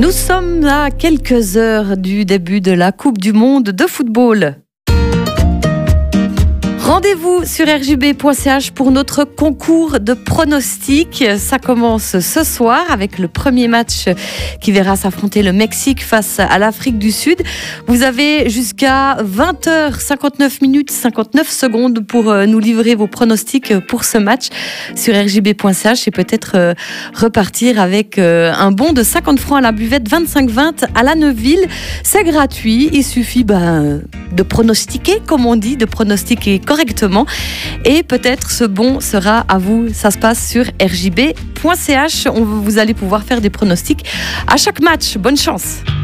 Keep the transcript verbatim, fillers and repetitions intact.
Nous sommes à quelques heures du début de la Coupe du Monde de football. Rendez-vous sur r j b point c h pour notre concours de pronostics. Ça commence ce soir avec le premier match qui verra s'affronter le Mexique face à l'Afrique du Sud. Vous avez jusqu'à vingt heures cinquante-neuf minutes cinquante-neuf secondes pour nous livrer vos pronostics pour ce match sur r j b point c h et peut-être repartir avec un bon de cinquante francs à la buvette vingt-cinq vingt à la Neuville. C'est gratuit, il suffit ben, de pronostiquer, comme on dit, de pronostiquer correctement. Et peut-être ce bon sera à vous. Ça se passe sur r j b point c h. On, vous allez pouvoir faire des pronostics à chaque match. Bonne chance.